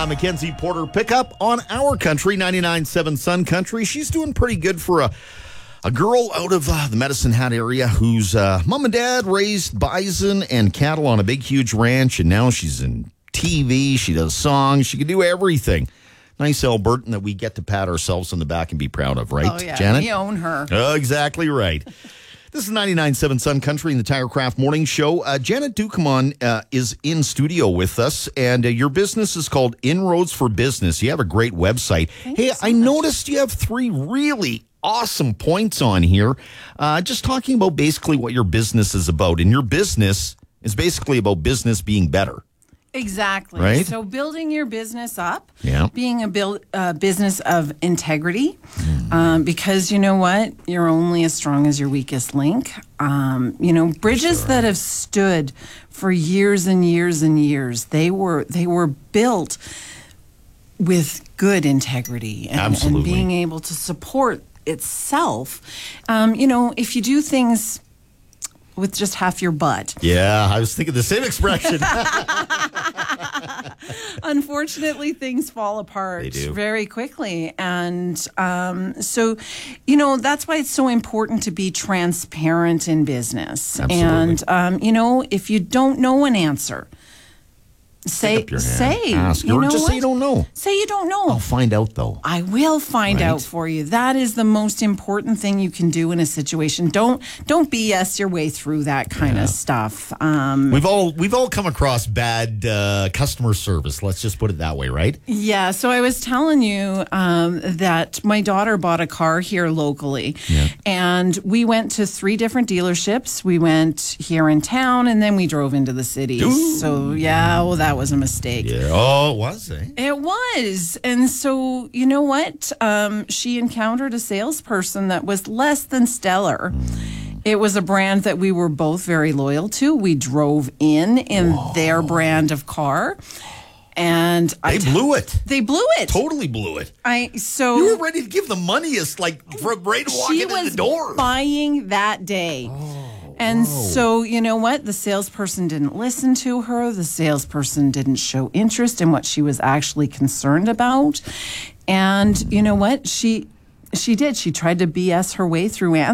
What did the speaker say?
Mackenzie Porter Pickup on our country, 99.7 Sun Country. She's doing pretty good for a girl out of the Medicine Hat area whose mom and dad raised bison and cattle on a big, huge ranch, and now she's in TV. She does songs. She can do everything. Nice Albertan that we get to pat ourselves on the back and be proud of, right, Oh, yeah. Janet? We own her. Oh, exactly right. This is 99.7 Sun Country and the Tirecraft Morning Show. Janet Ducommun is in studio with us, and your business is called Inroads for Business. You have a great website. I noticed you have 3 really awesome points on here, just talking about basically what your business is about. And your business is basically about business being better. Exactly. Right? So building your business up, Yeah. being a business of integrity, because you know what? You're only as strong as your weakest link. Bridges that have stood for years and years and years, they were built with good integrity and being able to support itself. If you do things with just half your butt. Yeah, I was thinking the same expression. Unfortunately, things fall apart They do. very quickly. And that's why it's so important to be transparent in business. Absolutely. And, if you don't know an answer, say, Ask. Or just say you don't know. Say you don't know. I'll find out, though. I will find out for you. That is the most important thing you can do in a situation. Don't BS your way through that kind of stuff. We've all come across bad customer service. Let's just put it that way, right? Yeah. So I was telling you that my daughter bought a car here locally, and we went to 3 different dealerships. We went here in town, and then we drove into the city. Ooh. So that was a mistake. Yeah. Oh, it was, eh? It was. And so, you know what? She encountered a salesperson that was less than stellar. It was a brand that we were both very loyal to. We drove in their brand of car. And They blew it. They blew it. Totally blew it. You were ready to give the money right walking in the door. She was buying that day. And so, you know what? The salesperson didn't listen to her. The salesperson didn't show interest in what she was actually concerned about. And you know what? She did. She tried to BS her way through